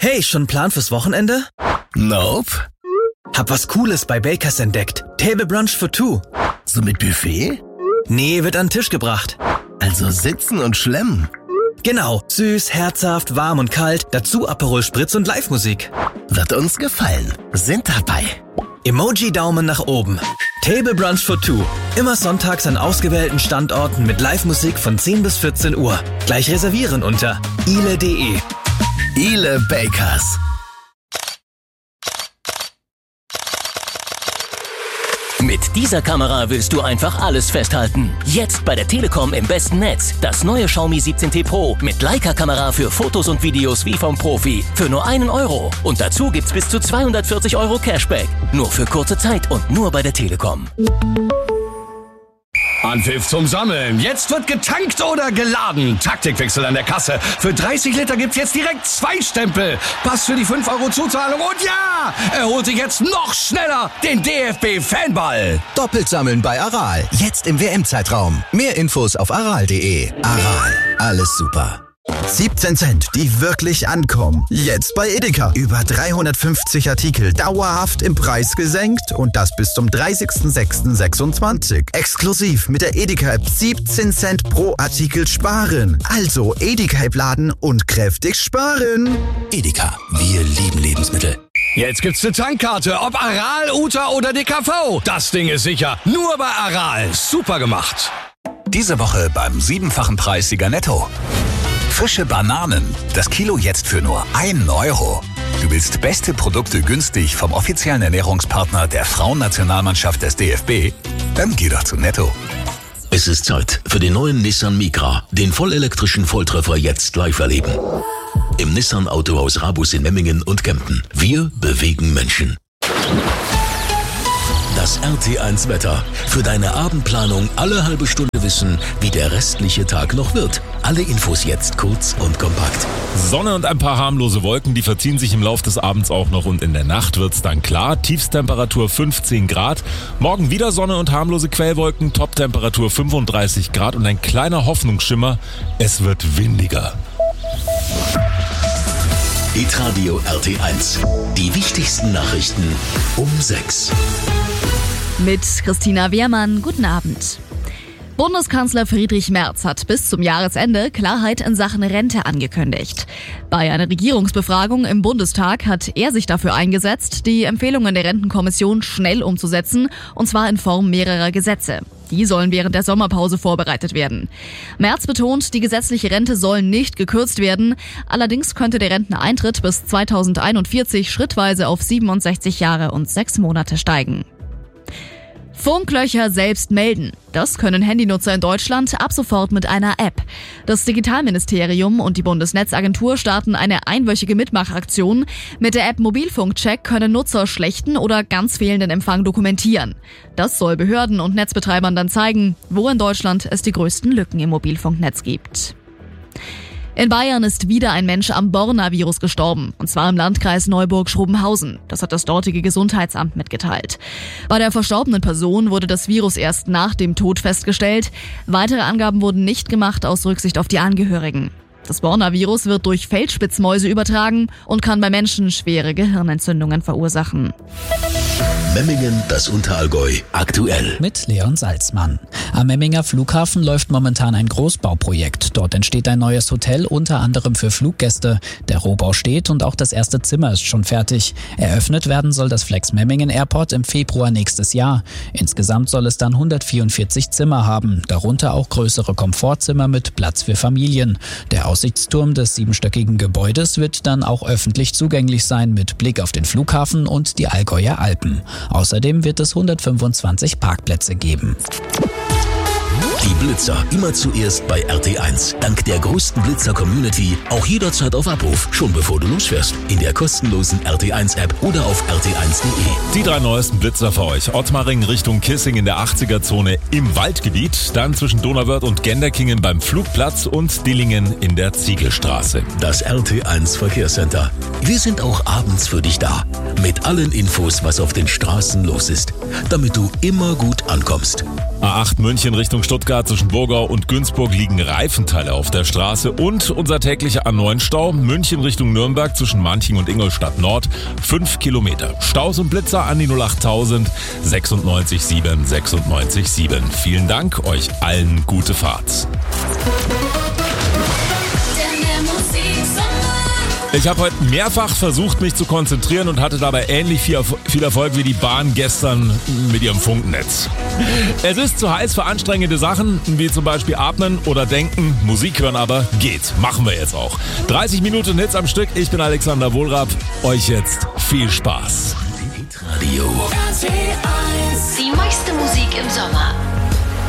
Hey, schon einen Plan fürs Wochenende? Nope. Hab was Cooles bei Bakers entdeckt. Table Brunch for two. So mit Buffet? Nee, wird an den Tisch gebracht. Also sitzen und schlemmen. Genau, süß, herzhaft, warm und kalt, dazu Aperol Spritz und Live-Musik. Wird uns gefallen. Sind dabei. Emoji-Daumen nach oben. Table Brunch for two. Immer sonntags an ausgewählten Standorten mit Live-Musik von 10 bis 14 Uhr. Gleich reservieren unter ile.de. Ile Bakers. Mit dieser Kamera willst du einfach alles festhalten. Jetzt bei der Telekom im besten Netz. Das neue Xiaomi 17T Pro mit Leica-Kamera für Fotos und Videos wie vom Profi. Für nur 1 Euro. Und dazu gibt's bis zu 240 Euro Cashback. Nur für kurze Zeit und nur bei der Telekom. Anpfiff zum Sammeln. Jetzt wird getankt oder geladen. Taktikwechsel an der Kasse. Für 30 Liter gibt's jetzt direkt 2 Stempel. Pass für die 5 Euro Zuzahlung. Und ja, er holt sich jetzt noch schneller den DFB-Fanball. Doppelt sammeln bei Aral. Jetzt im WM-Zeitraum. Mehr Infos auf aral.de. Aral. Alles super. 17 Cent, die wirklich ankommen. Jetzt bei Edeka. Über 350 Artikel dauerhaft im Preis gesenkt und das bis zum 30.06.26. Exklusiv mit der Edeka-App 17 Cent pro Artikel sparen. Also Edeka-App laden und kräftig sparen. Edeka, wir lieben Lebensmittel. Jetzt gibt's eine Tankkarte, ob Aral, Uta oder DKV. Das Ding ist sicher. Nur bei Aral. Super gemacht. Diese Woche beim 7-fachen Preis Sieger Netto. Frische Bananen. Das Kilo jetzt für nur 1 Euro. Du willst beste Produkte günstig vom offiziellen Ernährungspartner der Frauennationalmannschaft des DFB? Dann geh doch zu Netto. Es ist Zeit für den neuen Nissan Micra. Den vollelektrischen Volltreffer jetzt live erleben. Im Nissan Autohaus Rabus in Memmingen und Kempten. Wir bewegen Menschen. Das RT1 Wetter. Für deine Abendplanung alle halbe Stunde wissen, wie der restliche Tag noch wird. Alle Infos jetzt kurz und kompakt. Sonne und ein paar harmlose Wolken, die verziehen sich im Laufe des Abends auch noch und in der Nacht wird's dann klar. Tiefsttemperatur 15 Grad. Morgen wieder Sonne und harmlose Quellwolken, Toptemperatur 35 Grad und ein kleiner Hoffnungsschimmer. Es wird windiger. Hitradio RT1. Die wichtigsten Nachrichten um 6. Mit Christina Wehrmann, guten Abend. Bundeskanzler Friedrich Merz hat bis zum Jahresende Klarheit in Sachen Rente angekündigt. Bei einer Regierungsbefragung im Bundestag hat er sich dafür eingesetzt, die Empfehlungen der Rentenkommission schnell umzusetzen, und zwar in Form mehrerer Gesetze. Die sollen während der Sommerpause vorbereitet werden. Merz betont, die gesetzliche Rente soll nicht gekürzt werden. Allerdings könnte der Renteneintritt bis 2041 schrittweise auf 67 Jahre und 6 Monate steigen. Funklöcher selbst melden. Das können Handynutzer in Deutschland ab sofort mit einer App. Das Digitalministerium und die Bundesnetzagentur starten eine einwöchige Mitmachaktion. Mit der App Mobilfunkcheck können Nutzer schlechten oder ganz fehlenden Empfang dokumentieren. Das soll Behörden und Netzbetreibern dann zeigen, wo in Deutschland es die größten Lücken im Mobilfunknetz gibt. In Bayern ist wieder ein Mensch am Borna-Virus gestorben, und zwar im Landkreis Neuburg-Schrobenhausen. Das hat das dortige Gesundheitsamt mitgeteilt. Bei der verstorbenen Person wurde das Virus erst nach dem Tod festgestellt. Weitere Angaben wurden nicht gemacht aus Rücksicht auf die Angehörigen. Das Borna-Virus wird durch Feldspitzmäuse übertragen und kann bei Menschen schwere Gehirnentzündungen verursachen. Memmingen, das Unterallgäu, aktuell. Mit Leon Salzmann. Am Memminger Flughafen läuft momentan ein Großbauprojekt. Dort entsteht ein neues Hotel, unter anderem für Fluggäste. Der Rohbau steht und auch das erste Zimmer ist schon fertig. Eröffnet werden soll das Flex Memmingen Airport im Februar nächstes Jahr. Insgesamt soll es dann 144 Zimmer haben, darunter auch größere Komfortzimmer mit Platz für Familien. Der Aussichtsturm des 7-stöckigen Gebäudes wird dann auch öffentlich zugänglich sein mit Blick auf den Flughafen und die Allgäuer Alpen. Außerdem wird es 125 Parkplätze geben. Die Blitzer, immer zuerst bei RT1. Dank der größten Blitzer-Community auch jederzeit auf Abruf, schon bevor du losfährst. In der kostenlosen RT1-App oder auf rt1.de. Die 3 neuesten Blitzer für euch. Ottmaring Richtung Kissing in der 80er-Zone im Waldgebiet, dann zwischen Donauwörth und Genderkingen beim Flugplatz und Dillingen in der Ziegelstraße. Das RT1 Verkehrscenter. Wir sind auch abends für dich da. Mit allen Infos, was auf den Straßen los ist, damit du immer gut ankommst. A8 München Richtung Stuttgart zwischen Burgau und Günzburg liegen Reifenteile auf der Straße und unser täglicher A9-Stau München Richtung Nürnberg zwischen Manching und Ingolstadt Nord 5 Kilometer. Staus und Blitzer an die 08000 96 7 96 7. Vielen Dank, euch allen gute Fahrt. Ich habe heute mehrfach versucht, mich zu konzentrieren und hatte dabei ähnlich viel Erfolg wie die Bahn gestern mit ihrem Funknetz. Es ist zu heiß für anstrengende Sachen, wie zum Beispiel Atmen oder Denken. Musik hören aber geht. Machen wir jetzt auch. 30 Minuten Hits am Stück. Ich bin Alexander Wohlrab. Euch jetzt viel Spaß. Radio. Die meiste Musik im Sommer.